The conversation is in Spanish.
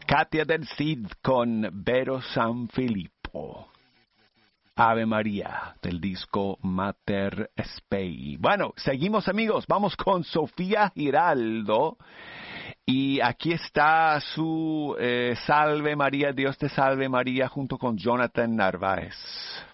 Katia del Cid con Vero San Filippo. Ave María, del disco Mater Spei. Bueno, seguimos amigos, vamos con Sofía Giraldo. Y aquí está su Salve María, Dios te salve María, junto con Jonathan Narváez.